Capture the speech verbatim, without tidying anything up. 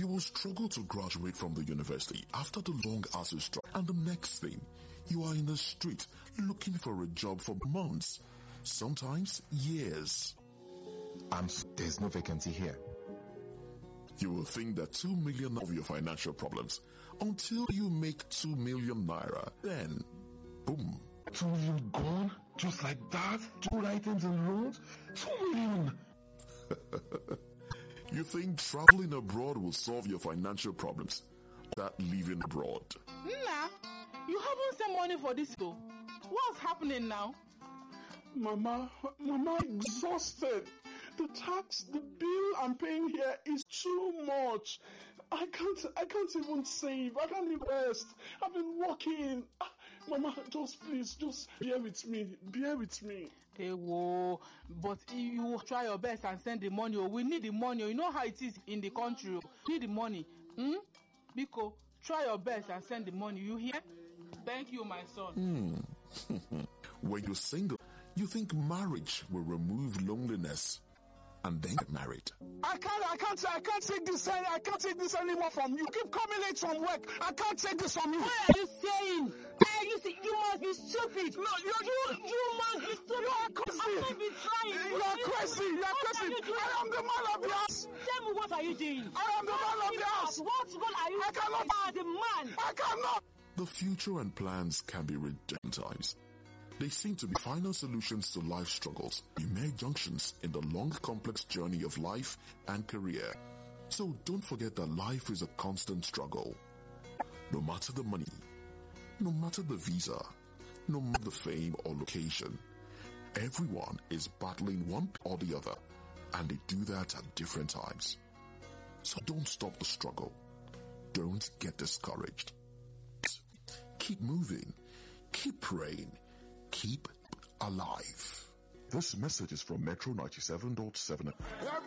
You will struggle to graduate from the university after the long hours strike, and the next thing, you are in the street looking for a job for months, sometimes years. I'm s- there's no vacancy here. You will think that two million of your financial problems until you make two million naira. Then, boom. Two million gone? Just like that? Two items and loans? Two million! You think traveling abroad will solve your financial problems? That living abroad. Nna, you haven't sent money for this though. What's happening now? Mama, Mama, I'm exhausted. The tax, the bill I'm paying here is too much. I can't, I can't even save. I can't even rest. I've been working. Ah, Mama, just please, just bear with me. Bear with me. Hey, whoa. But you try your best and send the money. Oh, we need the money. You know how it is in the country. Oh. We need the money. Hmm? Biko, try your best and send the money. You hear? Thank you, my son. Hmm. When you're single, you think marriage will remove loneliness and then get married. I can't, I can't, I can't take this, I can't take this anymore from you. Keep coming late from work. I can't take this from you. What are you saying? Hey, you see, you must be stupid. No, you, you, you must be stupid. You are crazy. I can't be trying. You are crazy. You are what crazy. Are you doing? I am the man of the house. Tell me, what are you doing? I am the man of the house. What role are you? I cannot. As a man. I cannot. The future and plans can be rejected times. They seem to be final solutions to life struggles, mere junctions in the long, complex journey of life and career. So don't forget that life is a constant struggle. No matter the money, no matter the visa, no matter the fame or location, everyone is battling one or the other, and they do that at different times. So don't stop the struggle. Don't get discouraged. Keep moving. Keep praying. Keep alive. This message is from Metro ninety-seven point seven.